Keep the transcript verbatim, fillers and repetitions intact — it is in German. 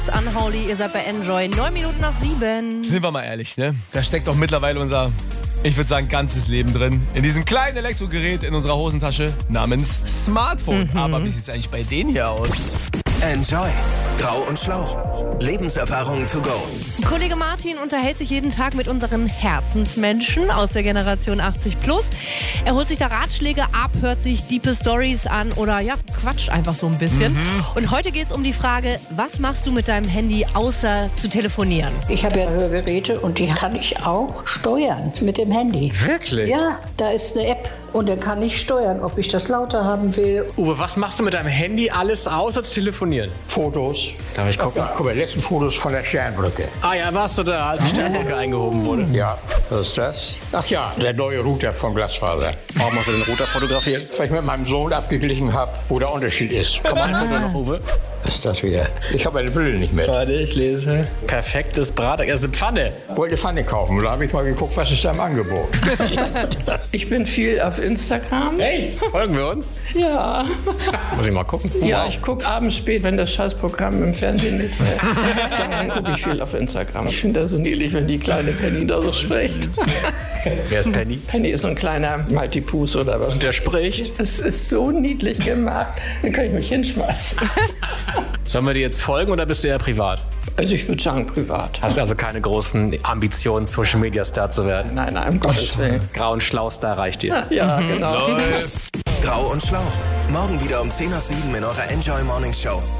Unholy, ihr seid bei Enjoy. Neun Minuten nach sieben. Sind wir mal ehrlich, ne? Da steckt doch mittlerweile unser, ich würde sagen, ganzes Leben drin. In diesem kleinen Elektrogerät in unserer Hosentasche namens Smartphone. Mhm. Aber wie sieht's eigentlich bei denen hier aus? Enjoy. Grau und Schlau. Lebenserfahrung to go. Kollege Martin unterhält sich jeden Tag mit unseren Herzensmenschen aus der Generation achtzig plus. Er holt sich da Ratschläge ab, hört sich diepe Stories an oder ja, quatscht einfach so ein bisschen. Mhm. Und heute geht es um die Frage, was machst du mit deinem Handy außer zu telefonieren? Ich habe ja Hörgeräte und die kann ich auch steuern mit dem Handy. Wirklich? Ja, da ist eine App und dann kann ich steuern, ob ich das lauter haben will. Uwe, was machst du mit deinem Handy alles außer zu telefonieren? Fotos. Darf ich gucken? Guck mal, letzten Fotos von der Sternbrücke. Ah ja, warst du da, als die Sternbrücke eingehoben wurde? Ja, was ist das? Ach ja, der neue Router von Glasfaser. Warum hast du den Router fotografiert? Weil ich mit meinem Sohn abgeglichen habe, wo der Unterschied ist. Komm mal ein Foto noch, Uwe. Was ist das wieder? Ich habe meine Brille nicht mit. Warte, ich lese. Perfektes Brateck. Das ist eine Pfanne. Wollte Pfanne kaufen. Da habe ich mal geguckt, was ist da im Angebot. Ich bin viel auf Instagram. Echt? Folgen wir uns? Ja. Muss ich mal gucken? Ja, ich gucke abends spät, wenn das Scheißprogramm im Fernsehen nicht mehr. Dann gucke ich viel auf Instagram. Ich finde das so niedlich, wenn die kleine Penny da so spricht. Wer ist Penny? Penny ist so ein kleiner Maltipus oder was. Und der spricht? Es ist so niedlich gemacht. Dann kann ich mich hinschmeißen. Sollen wir dir jetzt folgen oder bist du eher privat? Also ich würde sagen privat. Hast also keine großen Ambitionen, Social Media Star zu werden? Nein, nein, um Gottes Willen. Grau und Schlau Star reicht dir. Ja, genau. Grau und Schlau. Morgen wieder um zehn nach sieben in eurer Enjoy Morning Show.